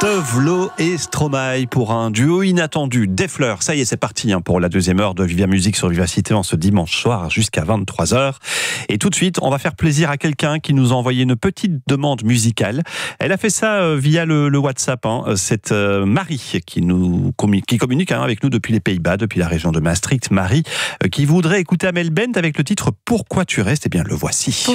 Tove et Stromae pour un duo inattendu. Des fleurs, ça y est, c'est parti pour la deuxième heure de Vivia Musique sur Vivacité en ce dimanche soir jusqu'à 23h. Et tout de suite, on va faire plaisir à quelqu'un qui nous a envoyé une petite demande musicale. Elle a fait ça via le WhatsApp. C'est Marie qui communique avec nous depuis les Pays-Bas, depuis la région de Maastricht. Marie qui voudrait écouter Amel Bent avec le titre « Pourquoi tu restes ?» Eh bien, le voici.